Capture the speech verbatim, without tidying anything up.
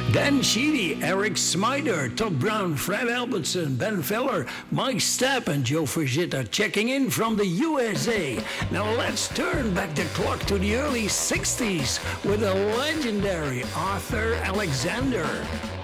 Dan Sheedy, Eric Smider, Todd Brown, Fred Albertson, Ben Feller, Mike Stapp, and Joe Fujita checking in from the U S A. Now let's turn back the clock to the early sixties with the legendary Arthur Alexander.